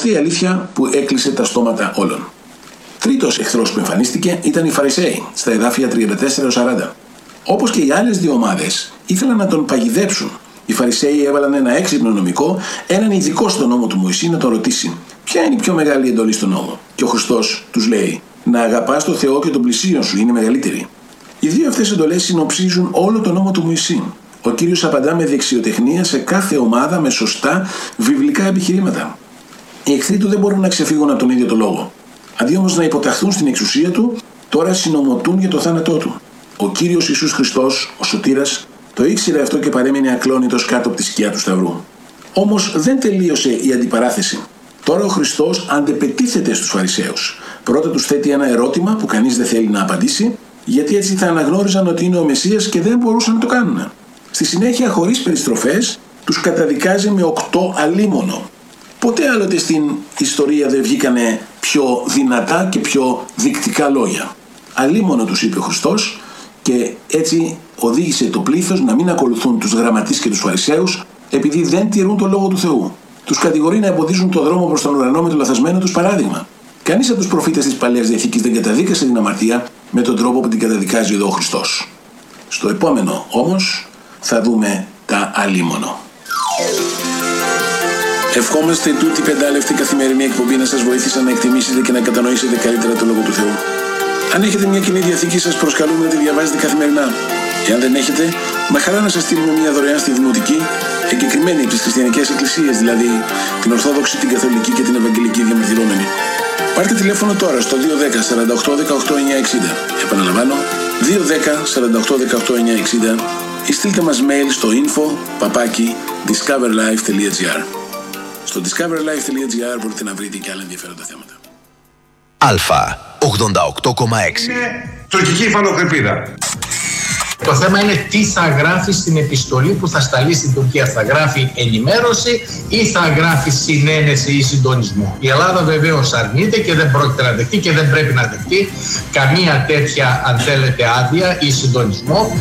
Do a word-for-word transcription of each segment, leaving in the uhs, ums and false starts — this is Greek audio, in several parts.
η αλήθεια που έκλεισε τα στόματα όλων. Τρίτος εχθρός που εμφανίστηκε ήταν οι Φαρισαίοι, στα εδάφια τριάντα τέσσερα σαράντα. Όπως και οι άλλες δύο ομάδες, ήθελαν να τον παγιδέψουν. Οι Φαρισαίοι έβαλαν ένα έξυπνο νομικό, έναν ειδικό στον νόμο του Μωυσή, να τον ρωτήσει: ποια είναι η πιο μεγάλη εντολή στον νόμο? Και ο Χριστός τους λέει: να αγαπάς τον Θεό και τον πλησίον σου, είναι μεγαλύτερη. Οι δύο αυτές εντολές συνοψίζουν όλο τον νόμο του Μωυσή. Ο Κύριος απαντά με δεξιοτεχνία σε κάθε ομάδα με σωστά βιβλικά επιχειρήματα. Οι εχθροί του δεν μπορούν να ξεφύγουν από τον ίδιο το λόγο. Αντί όμως να υποταχθούν στην εξουσία του, τώρα συνομωτούν για το θάνατό του. Ο Κύριος Ιησούς Χριστός, ο Σωτήρας, το ήξερε αυτό και παρέμεινε ακλόνητος κάτω από τη σκιά του Σταυρού. Όμως δεν τελείωσε η αντιπαράθεση. Τώρα ο Χριστός αντεπετίθεται στους Φαρισαίους. Πρώτα τους θέτει ένα ερώτημα που κανείς δεν θέλει να απαντήσει, γιατί έτσι θα αναγνώριζαν ότι είναι ο Μεσσίας και δεν μπορούσαν να το κάνουν. Στη συνέχεια, χωρίς περιστροφές, τους καταδικάζει με οκτώ αλίμονο. Ποτέ άλλοτε στην ιστορία δεν βγήκανε πιο δυνατά και πιο δεικτικά λόγια. Αλίμονο τους είπε ο Χριστός, και έτσι οδήγησε το πλήθος να μην ακολουθούν τους γραμματείς και τους Φαρισαίους, επειδή δεν τηρούν το λόγο του Θεού. Τους κατηγορεί να εμποδίζουν το δρόμο προς τον ουρανό με το λαθασμένο τους παράδειγμα. Κανείς από τους προφήτες της Παλαιάς Διαθήκης δεν καταδίκασε την αμαρτία με τον τρόπο που την καταδικάζει εδώ ο Χριστός. Στο επόμενο όμως θα δούμε τα αλίμονο. Ευχόμαστε τούτη πεντάλεπτη καθημερινή εκπομπή να σας βοήθησε να εκτιμήσετε και να κατανοήσετε καλύτερα το λόγο του Θεού. Αν έχετε μια κοινή διαθήκη, σας προσκαλούμε να τη διαβάζετε καθημερινά. Εάν δεν έχετε, με χαρά να σας στείλουμε μια δωρεάν στη δημοτική, εγκεκριμένη από τις χριστιανικές εκκλησίες, δηλαδή την Ορθόδοξη, την Καθολική και την Ευαγγελική διαμαρτυρόμενη. Πάρτε τηλέφωνο τώρα στο δύο ένα μηδέν σαράντα οκτώ δεκαοκτώ εννιακόσια εξήντα. Επαναλαμβάνω, δύο ένα μηδέν σαράντα οκτώ δεκαοκτώ εννιακόσια εξήντα, ή στείλτε μας mail στο info παπάκι discoverlife τελεία gr. Στο discoverlife τελεία gr μπορείτε να βρείτε και άλλα ενδιαφέροντα θέματα. Αλφα ογδόντα οκτώ κόμμα έξι. Είναι τουρκική υφαλοκρηπίδα. Το θέμα είναι τι θα γράφει στην επιστολή που θα σταλεί στην Τουρκία. Θα γράφει ενημέρωση ή θα γράφει συνένεση ή συντονισμό. Η Ελλάδα βεβαίως αρνείται και δεν πρόκειται να δεχτεί και δεν πρέπει να δεχτεί καμία τέτοια, αν θέλετε, άδεια ή συντονισμό.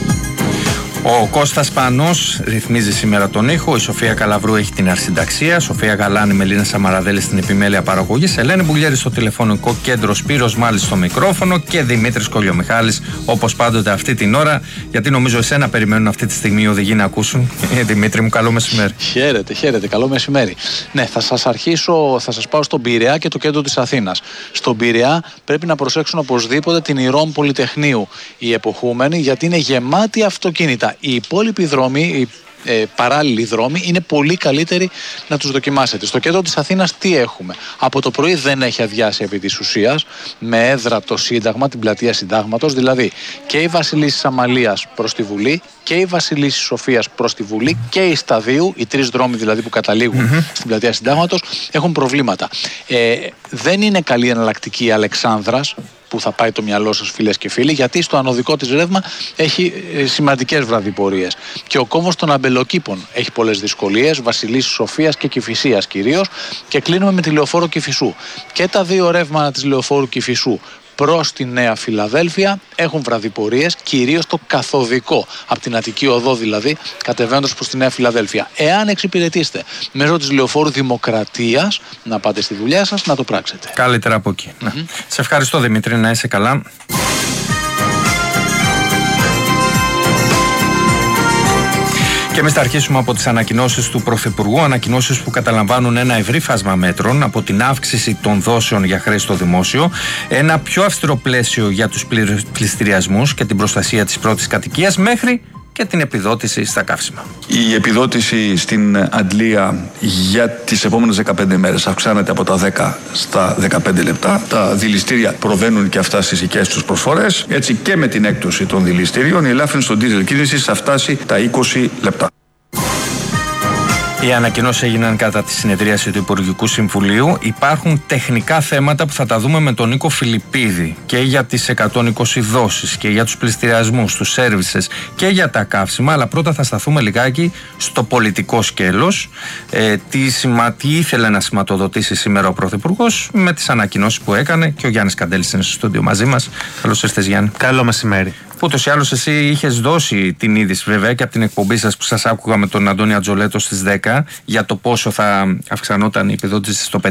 Ο Κώστας Πανός ρυθμίζει σήμερα τον ήχο. Η Σοφία Καλαβρού έχει την αρχισυνταξία. Σοφία Γαλάνη, Μελίνα Σαμαραδέλη στην επιμέλεια παραγωγής. Ελένη Μπουλιέρη στο τηλεφωνικό κέντρο. Σπύρος Μάλης στο μικρόφωνο. Και Δημήτρης Κολιομιχάλης, όπως πάντοτε αυτή την ώρα. Γιατί νομίζω εσένα περιμένουν αυτή τη στιγμή οι οδηγοί να ακούσουν. Ε, Δημήτρη μου, καλό μεσημέρι. Χαίρετε, χαίρετε. Καλό μεσημέρι. Ναι, θα σας αρχίσω, θα σας πάω στον Πειραιά και το κέντρο της Αθήνας. Στον Πειραιά πρέπει να προσέξουν οπωσδήποτε την Ηρών Πολυτεχνείου οι εποχούμενοι, γιατί είναι γεμάτοι αυτοκίνητα. Οι υπόλοιποι δρόμοι, οι ε, παράλληλοι δρόμοι, είναι πολύ καλύτεροι να τους δοκιμάσετε. Στο κέντρο της Αθήνας τι έχουμε? Από το πρωί δεν έχει αδειάσει επί της ουσίας, με έδρα το Σύνταγμα, την πλατεία Συντάγματος, δηλαδή και η Βασιλίσσης Αμαλίας προς τη Βουλή και η Βασιλίσσης Σοφίας προς τη Βουλή και η Σταδίου, οι τρεις δρόμοι δηλαδή που καταλήγουν mm-hmm. στην πλατεία Συντάγματος, έχουν προβλήματα. Ε, δεν είναι καλή εναλλακτική η Αλεξάνδρας, που θα πάει το μυαλό σας, φίλες και φίλοι, γιατί στο ανωδικό της ρεύμα έχει ε, σημαντικές βραδιπορίες. Και ο κόμβος των Αμπελοκήπων έχει πολλές δυσκολίες, Βασιλίσσης Σοφίας και Κηφισίας κυρίως, και κλείνουμε με τη λεωφόρο Κηφισού. Και τα δύο ρεύματα της λεωφόρου Κηφισού προς τη Νέα Φιλαδέλφια έχουν βραδιπορίες, κυρίως το καθοδικό, από την Αττική Οδό δηλαδή, κατεβαίνοντας προς τη Νέα Φιλαδέλφια. Εάν εξυπηρετήσετε μέσω της λεωφόρου Δημοκρατίας να πάτε στη δουλειά σας, να το πράξετε. Καλύτερα από εκεί. Mm-hmm. Ναι. Σε ευχαριστώ Δημήτρη, να είσαι καλά. Και εμείς θα αρχίσουμε από τις ανακοινώσεις του Πρωθυπουργού, ανακοινώσεις που καταλαμβάνουν ένα ευρύ φάσμα μέτρων, από την αύξηση των δόσεων για χρέη στο δημόσιο, ένα πιο αυστηρό πλαίσιο για τους πληστηριασμούς και την προστασία της πρώτης κατοικίας, μέχρι και την επιδότηση στα καύσιμα. Η επιδότηση στην αντλία για τις επόμενες δεκαπέντε μέρες αυξάνεται από τα δέκα στα δεκαπέντε λεπτά. Τα δηληστήρια προβαίνουν και αυτά στις δικές τους προσφορές. Έτσι και με την έκπτωση των δηληστηρίων η ελάφρυνση των ντίζελ κίνησης θα φτάσει τα είκοσι λεπτά. Οι ανακοινώσεις έγιναν κατά τη συνεδρίαση του Υπουργικού Συμβουλίου. Υπάρχουν τεχνικά θέματα που θα τα δούμε με τον Νίκο Φιλιππίδη, και για τις εκατόν είκοσι δόσεις και για τους πληστηριασμούς, τους σέρβισες και για τα καύσιμα. Αλλά πρώτα θα σταθούμε λιγάκι στο πολιτικό σκέλος. Ε, τι, σημα, τι ήθελε να σηματοδοτήσει σήμερα ο Πρωθυπουργός με τις ανακοινώσεις που έκανε, και ο Γιάννης Καντέλης είναι στο στούντιο μαζί μας. Καλώς ήρθες, Γιάννη. Καλό μεσημέρι. Ούτως ή άλλως εσύ είχες δώσει την είδηση βέβαια και από την εκπομπή σας που σας άκουγα με τον Αντώνη Ατζολέτο στις δέκα για το πόσο θα αυξανόταν η επιδότηση στο